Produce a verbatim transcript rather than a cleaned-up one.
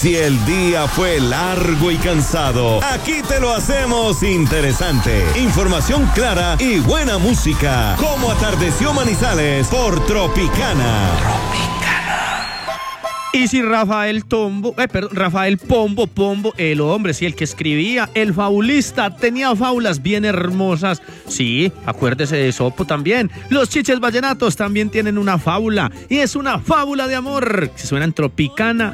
Si el día fue largo y cansado, aquí te lo hacemos interesante. Información clara y buena música. Como atardeció Manizales por Tropicana. Tropicana. Y si Rafael Tombo, eh, perdón, Rafael Pombo, Pombo, el hombre, sí, el que escribía, el fabulista, tenía fábulas bien hermosas. Sí, acuérdese de Sopo también. Los Chiches Vallenatos también tienen una fábula, y es una fábula de amor que suena en Tropicana.